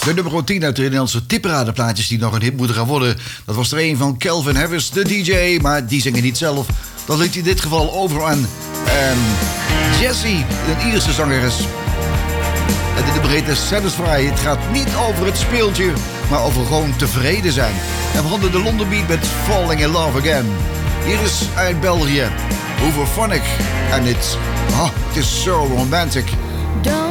De nummer 10 uit de Nederlandse tipperadenplaatjes die nog een hit moeten gaan worden. Dat was er een van Calvin Harris, de DJ, maar die zingen niet zelf. Dat liet hij in dit geval over aan Jessie, een Ierse zangeres. En de nummer heet Satisfy. Het gaat niet over het speeltje, maar over gewoon tevreden zijn. En we hadden de London Beat met Falling in Love Again. Hier is uit België, Hooverphonic. En het is so romantic.